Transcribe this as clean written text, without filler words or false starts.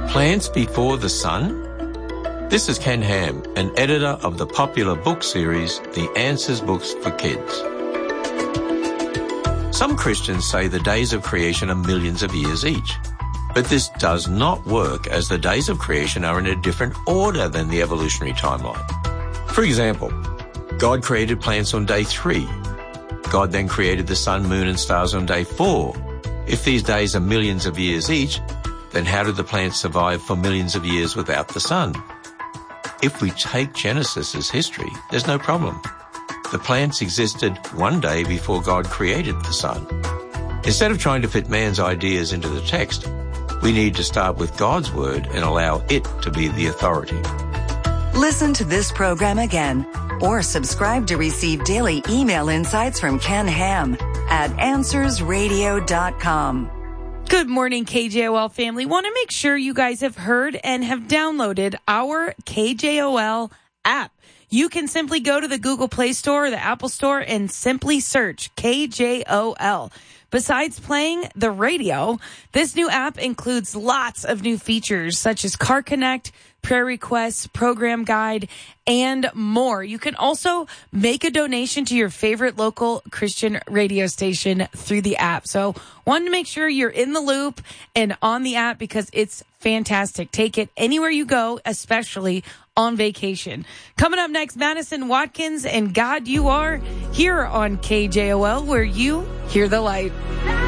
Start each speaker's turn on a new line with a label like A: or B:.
A: Plants Before the Sun? This is Ken Ham, an editor of the popular book series, The Answers Books for Kids. Some Christians say the days of creation are millions of years each. But this does not work, as the days of creation are in a different order than the evolutionary timeline. For example, God created plants on day 3. God then created the sun, moon and stars on day 4. If these days are millions of years each, then how did the plants survive for millions of years without the sun? If we take Genesis as history, there's no problem. The plants existed one day before God created the sun. Instead of trying to fit man's ideas into the text, we need to start with God's word and allow it to be the authority.
B: Listen to this program again or subscribe to receive daily email insights from Ken Ham at AnswersRadio.com.
C: Good morning, KJOL family. Want to make sure you guys have heard and have downloaded our KJOL app. You can simply go to the Google Play Store or the Apple Store and simply search KJOL. Besides playing the radio, this new app includes lots of new features such as Car Connect, prayer requests, program guide, and more. You can also make a donation to your favorite local Christian radio station through the app. So wanted to make sure you're in the loop and on the app because it's fantastic. Take it anywhere you go, especially on vacation. Coming up next, Madison Watkins and God You Are here on KJOL, where you hear the light.